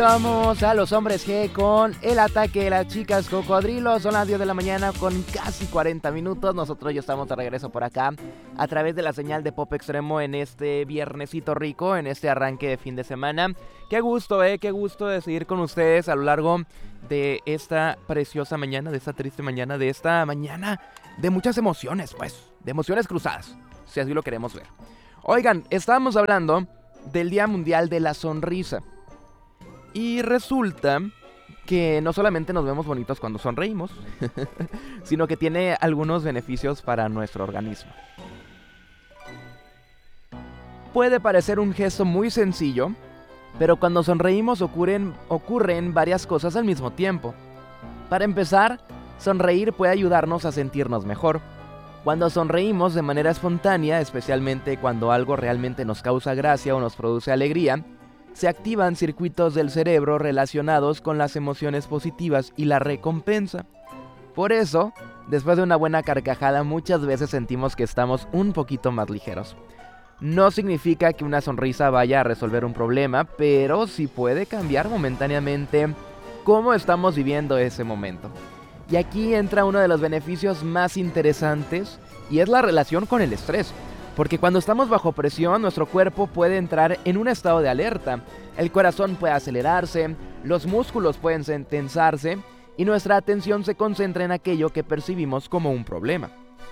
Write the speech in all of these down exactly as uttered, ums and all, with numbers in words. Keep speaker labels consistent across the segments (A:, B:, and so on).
A: Vamos a los hombres G con el ataque de las chicas cocodrilo. Son las diez de la mañana con casi cuarenta minutos. Nosotros ya estamos de regreso por acá a través de la señal de Pop Extremo en este viernesito rico, en este arranque de fin de semana. Qué gusto, eh, qué gusto de seguir con ustedes a lo largo de esta preciosa mañana, de esta triste mañana, de esta mañana de muchas emociones, pues, de emociones cruzadas, si así lo queremos ver. Oigan, estábamos hablando del Día Mundial de la Sonrisa. Y resulta que no solamente nos vemos bonitos cuando sonreímos, sino que tiene algunos beneficios para nuestro organismo. Puede parecer un gesto muy sencillo, pero cuando sonreímos ocurren, ocurren varias cosas al mismo tiempo. Para empezar, sonreír puede ayudarnos a sentirnos mejor. Cuando sonreímos de manera espontánea, especialmente cuando algo realmente nos causa gracia o nos produce alegría, se activan circuitos del cerebro relacionados con las emociones positivas y la recompensa. Por eso, después de una buena carcajada, muchas veces sentimos que estamos un poquito más ligeros. No significa que una sonrisa vaya a resolver un problema, pero sí puede cambiar momentáneamente cómo estamos viviendo ese momento. Y aquí entra uno de los beneficios más interesantes, y es la relación con el estrés. Porque cuando estamos bajo presión, nuestro cuerpo puede entrar en un estado de alerta. El corazón puede acelerarse, los músculos pueden tensarse y nuestra atención se concentra en aquello que percibimos como un problema.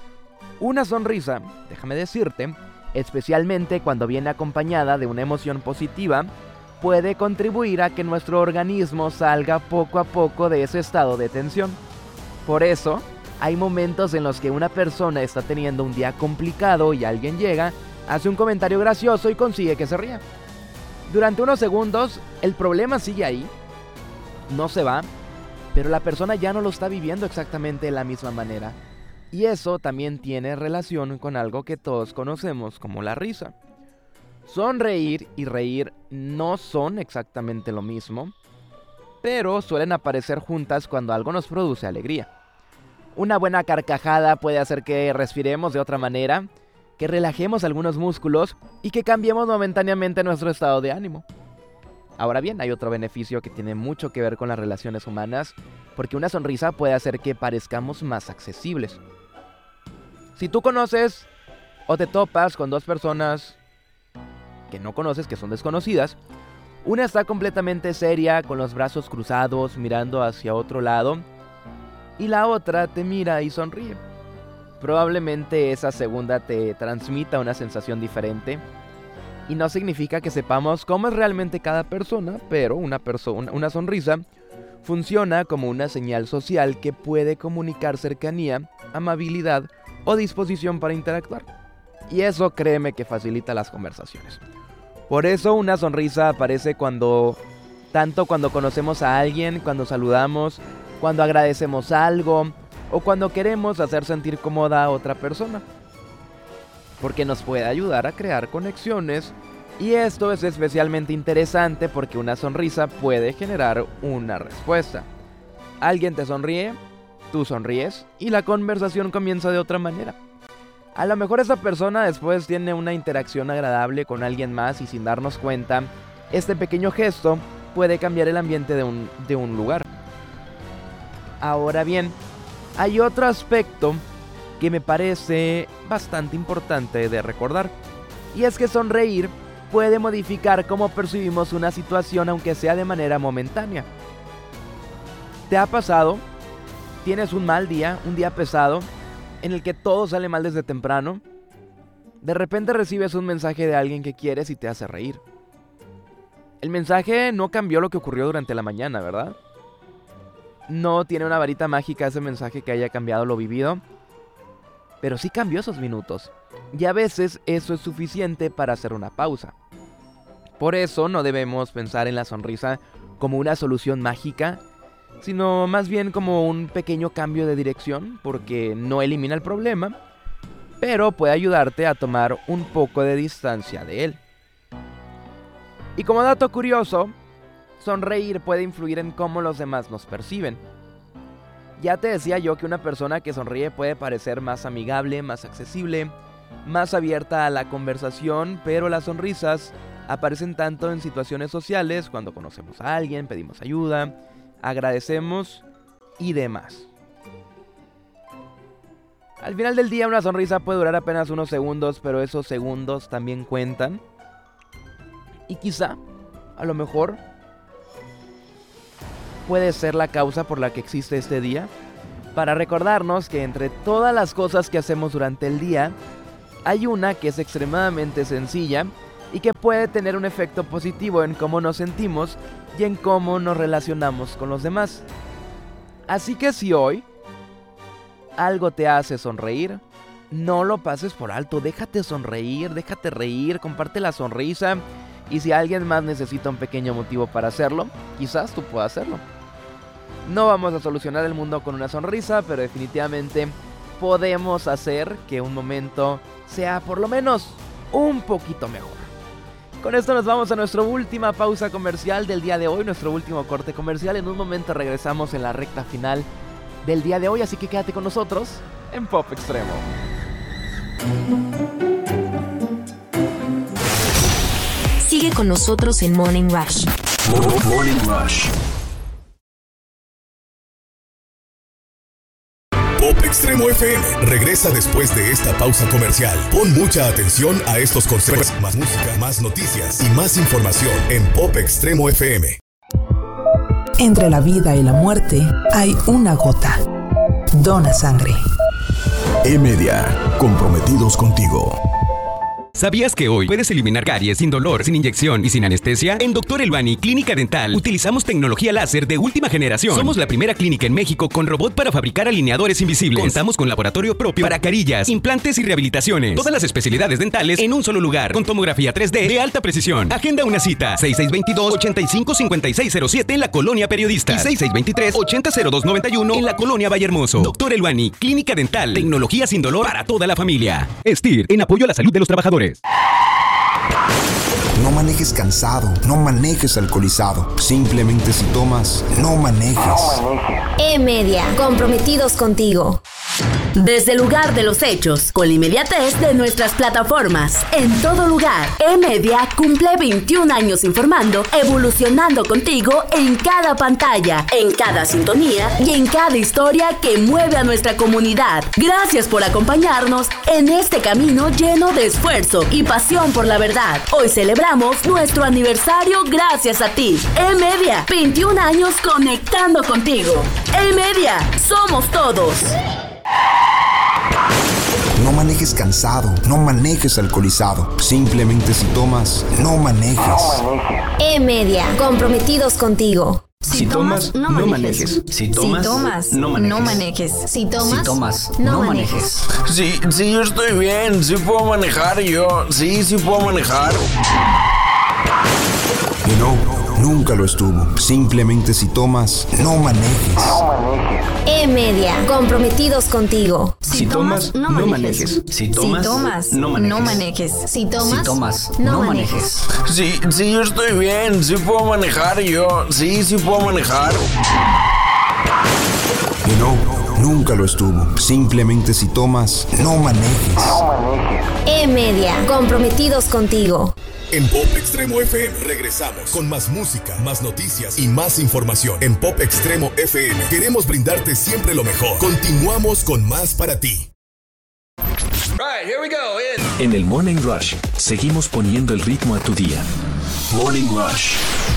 A: Una sonrisa, déjame decirte, especialmente cuando viene acompañada de una emoción positiva, puede contribuir a que nuestro organismo salga poco a poco de ese estado de tensión. Por eso, hay momentos en los que una persona está teniendo un día complicado y alguien llega, hace un comentario gracioso y consigue que se ría. Durante unos segundos, el problema sigue ahí, no se va, pero la persona ya no lo está viviendo exactamente de la misma manera. Y eso también tiene relación con algo que todos conocemos como la risa. Sonreír y reír no son exactamente lo mismo, pero suelen aparecer juntas cuando algo nos produce alegría. Una buena carcajada puede hacer que respiremos de otra manera, que relajemos algunos músculos y que cambiemos momentáneamente nuestro estado de ánimo. Ahora bien, hay otro beneficio que tiene mucho que ver con las relaciones humanas, porque una sonrisa puede hacer que parezcamos más accesibles. Si tú conoces o te topas con dos personas que no conoces, que son desconocidas, una está completamente seria, con los brazos cruzados, mirando hacia otro lado, y la otra te mira y sonríe. Probablemente esa segunda te transmita una sensación diferente. Y no significa que sepamos cómo es realmente cada persona, pero una, persona, una sonrisa funciona como una señal social que puede comunicar cercanía, amabilidad o disposición para interactuar. Y eso, créeme, que facilita las conversaciones. Por eso una sonrisa aparece cuando, tanto cuando conocemos a alguien, cuando saludamos, cuando agradecemos algo o cuando queremos hacer sentir cómoda a otra persona. Porque nos puede ayudar a crear conexiones, y esto es especialmente interesante porque una sonrisa puede generar una respuesta. Alguien te sonríe, tú sonríes y la conversación comienza de otra manera. A lo mejor esa persona después tiene una interacción agradable con alguien más y sin darnos cuenta, este pequeño gesto puede cambiar el ambiente de un, de un lugar. Ahora bien, hay otro aspecto que me parece bastante importante de recordar, y es que sonreír puede modificar cómo percibimos una situación, aunque sea de manera momentánea. ¿Te ha pasado? ¿Tienes un mal día, un día pesado, en el que todo sale mal desde temprano? De repente recibes un mensaje de alguien que quieres y te hace reír. El mensaje no cambió lo que ocurrió durante la mañana, ¿verdad? No tiene una varita mágica ese mensaje que haya cambiado lo vivido, pero sí cambió esos minutos. Y a veces eso es suficiente para hacer una pausa. Por eso no debemos pensar en la sonrisa como una solución mágica, sino más bien como un pequeño cambio de dirección, porque no elimina el problema, pero puede ayudarte a tomar un poco de distancia de él. Y como dato curioso, sonreír puede influir en cómo los demás nos perciben. Ya te decía yo que una persona que sonríe puede parecer más amigable, más accesible, más abierta a la conversación, pero las sonrisas Aparecen tanto en situaciones sociales, cuando conocemos a alguien, pedimos ayuda, agradecemos y demás. Al final del día una sonrisa puede durar apenas unos segundos, pero esos segundos también cuentan. Y quizá, a lo mejor, puede ser la causa por la que existe este día, para recordarnos que entre todas las cosas que hacemos durante el día, hay una que es extremadamente sencilla y que puede tener un efecto positivo en cómo nos sentimos y en cómo nos relacionamos con los demás. Así que si hoy algo te hace sonreír, no lo pases por alto, déjate sonreír, déjate reír, comparte la sonrisa, y si alguien más necesita un pequeño motivo para hacerlo, quizás tú puedas hacerlo. No vamos a solucionar el mundo con una sonrisa, pero definitivamente podemos hacer que un momento sea por lo menos un poquito mejor. Con esto nos vamos a nuestra última pausa comercial del día de hoy, nuestro último corte comercial. En un momento regresamos en la recta final del día de hoy, así que quédate con nosotros en Pop Extremo.
B: Sigue con nosotros en Morning Rush.
C: Morning Rush. Pop Extremo F M regresa después de esta pausa comercial. Pon mucha atención a estos consejos, más música, más noticias y más información en Pop Extremo F M.
D: Entre la vida y la muerte hay una gota. Dona sangre.
C: E-Media, comprometidos contigo.
E: ¿Sabías que hoy puedes eliminar caries sin dolor, sin inyección y sin anestesia? En Doctor Elbani Clínica Dental utilizamos tecnología láser de última generación. Somos la primera clínica en México con robot para fabricar alineadores invisibles. Contamos con laboratorio propio para carillas, implantes y rehabilitaciones. Todas las especialidades dentales en un solo lugar, con tomografía tres D de alta precisión. Agenda una cita seis seis dos dos, ocho cinco cinco seis cero siete en la Colonia Periodista y seis seis dos tres, ocho cero dos nueve uno en la Colonia Vallehermoso. Doctor Elbani Clínica Dental, tecnología sin dolor para toda la familia. STIR, en apoyo a la salud de los trabajadores.
F: No manejes cansado, no manejes alcoholizado. Simplemente si tomas, no manejes.
B: E-Media, comprometidos contigo.
G: Desde el lugar de los hechos, con la inmediatez de nuestras plataformas, en todo lugar, E-Media cumple veintiún años informando, evolucionando contigo en cada pantalla, en cada sintonía y en cada historia que mueve a nuestra comunidad. Gracias por acompañarnos en este camino lleno de esfuerzo y pasión por la verdad. Hoy celebramos nuestro aniversario gracias a ti. E-Media, veintiún años conectando contigo. E-Media, somos todos.
F: No manejes cansado, no manejes alcoholizado. Simplemente si tomas, no manejes.
B: E-Media, comprometidos contigo.
H: Si tomas, no manejes. Si tomas, no manejes.
B: Si tomas,
H: Si tomas, no manejes.
I: Sí, sí, yo estoy bien. Sí puedo manejar yo. Sí, sí puedo manejar.
F: Y no, nunca lo estuvo. Simplemente si tomas, no manejes.
B: E-Media, comprometidos contigo.
H: Si tomas, no manejes. Si tomas, no manejes.
B: Si tomas,
H: Si tomas, no manejes.
I: Sí, sí, yo estoy bien. Sí puedo manejar yo. Sí, sí puedo manejar.
F: Y no, nunca lo estuvo. Simplemente si tomas, no manejes.
B: E-Media, comprometidos contigo.
C: En Pop Extremo F M regresamos con más música, más noticias y más información. En Pop Extremo F M queremos brindarte siempre lo mejor. Continuamos con más para ti.
J: Right, here we go. In.
C: En el Morning Rush seguimos poniendo el ritmo a tu día. Morning Rush.